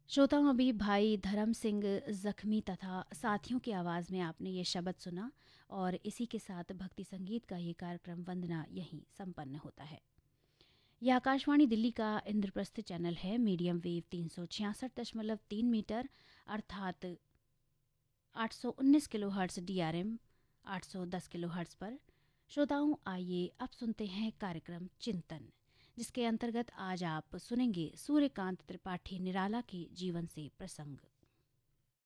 श्रोताओं, अभी भाई धर्म सिंह जख्मी तथा साथियों की आवाज़ में आपने ये शब्द सुना और इसी के साथ भक्ति संगीत का ये कार्यक्रम वंदना यहीं संपन्न होता है। यह आकाशवाणी दिल्ली का इंद्रप्रस्थ चैनल है। मीडियम वेव 366.3 मीटर अर्थात 819 kilo hertz DRM 810 kilo hertz पर। श्रोताओं, आइए अब सुनते हैं कार्यक्रम चिंतन, जिसके अंतर्गत आज आप सुनेंगे सूर्यकांत त्रिपाठी निराला के जीवन से प्रसंग।